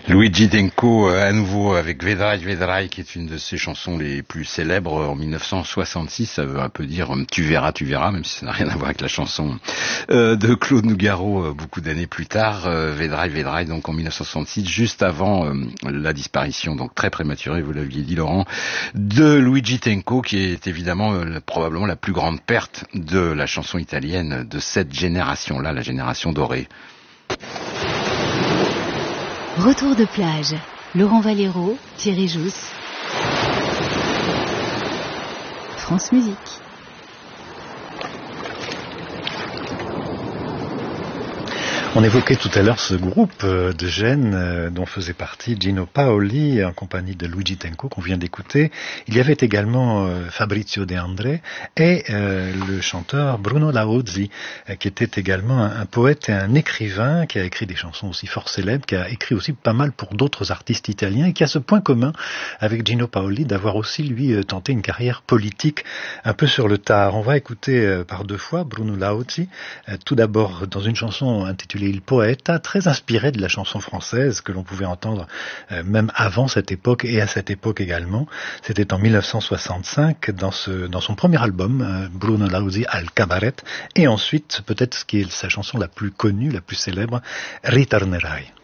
Luigi Tenco, à nouveau avec Vedrai Vedrai, qui est une de ses chansons les plus célèbres en 1966. Ça veut un peu dire tu verras, même si ça n'a rien à voir avec la chanson de Claude Nougaro beaucoup d'années plus tard. Vedrai Vedrai, donc en 1966, juste avant la disparition, donc très prématurée, vous l'aviez dit Laurent, de Luigi Tenco, qui est évidemment probablement la plus grande perte de la chanson italienne de cette génération-là, la génération dorée. Retour de plage. Laurent Valero, Thierry Jousse. France Musique. On évoquait tout à l'heure ce groupe de Gênes dont faisait partie Gino Paoli en compagnie de Luigi Tenco qu'on vient d'écouter. Il y avait également Fabrizio De André et le chanteur Bruno Lauzzi qui était également un poète et un écrivain qui a écrit des chansons aussi fort célèbres, qui a écrit aussi pas mal pour d'autres artistes italiens et qui a ce point commun avec Gino Paoli d'avoir aussi lui tenté une carrière politique un peu sur le tard. On va écouter par deux fois Bruno Lauzzi, tout d'abord dans une chanson intitulée Il Poeta, très inspiré de la chanson française que l'on pouvait entendre même avant cette époque et à cette époque également. C'était en 1965 dans son premier album, Bruno Lauzzi al Cabaret, et ensuite peut-être ce qui est sa chanson la plus connue, la plus célèbre, Ritornerai.